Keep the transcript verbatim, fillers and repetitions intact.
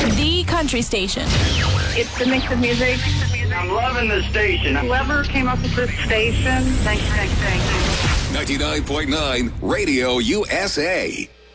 The country station. It's the mix of music. I'm loving the station. Whoever came up with this station, thanks, thanks, thanks. ninety-nine point nine Radio U S A.